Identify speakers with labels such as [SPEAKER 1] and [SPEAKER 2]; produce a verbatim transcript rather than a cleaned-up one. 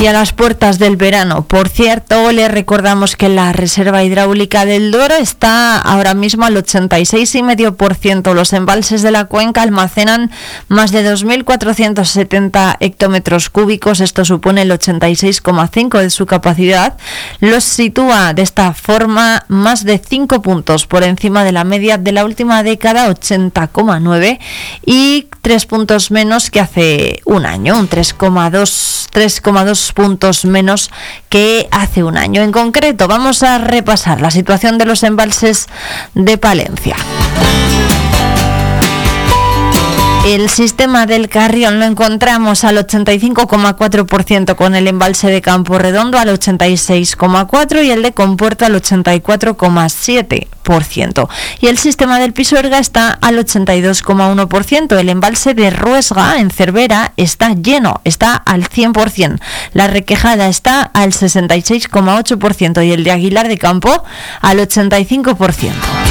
[SPEAKER 1] Y a las puertas del verano, por cierto, les recordamos que la reserva hidráulica del Duero está ahora mismo al ochenta y seis coma cinco por ciento. Los embalses de la cuenca almacenan más de dos mil cuatrocientos setenta hectómetros cúbicos. Esto supone el ochenta y seis coma cinco por ciento de su capacidad. Los sitúa de esta forma más de cinco puntos por encima de la media de la última década, ochenta coma nueve, y tres puntos menos que hace un año, un tres coma dos puntos menos que hace un año. En concreto, vamos a repasar la situación de los embalses de Palencia. El sistema del Carrión lo encontramos al ochenta y cinco coma cuatro por ciento, con el embalse de Campo Redondo al ochenta y seis coma cuatro por ciento y el de Compuerto al ochenta y cuatro coma siete por ciento. Y el sistema del Pisuerga está al ochenta y dos coma uno por ciento. El embalse de Ruesga, en Cervera, está lleno, está al cien por ciento. La Requejada está al sesenta y seis coma ocho por ciento y el de Aguilar de Campo al ochenta y cinco por ciento.